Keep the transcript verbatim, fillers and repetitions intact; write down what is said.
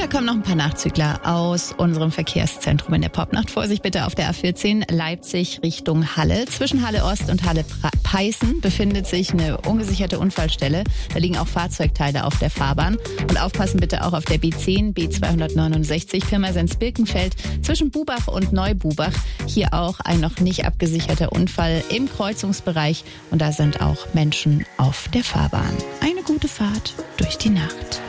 da kommen noch ein paar Nachzügler aus unserem Verkehrszentrum in der Popnacht. Vorsicht bitte auf der A vierzehn Leipzig Richtung Halle. Zwischen Halle Ost und Halle Peißen befindet sich eine ungesicherte Unfallstelle. Da liegen auch Fahrzeugteile auf der Fahrbahn. Und aufpassen bitte auch auf der B zehn, B zweihundertneunundsechzig, Pirmasens-Birkenfeld zwischen Bubach und Neububach. Hier auch ein noch nicht abgesicherter Unfall im Kreuzungsbereich. Und da sind auch Menschen auf der Fahrbahn. Eine gute Fahrt durch die Nacht.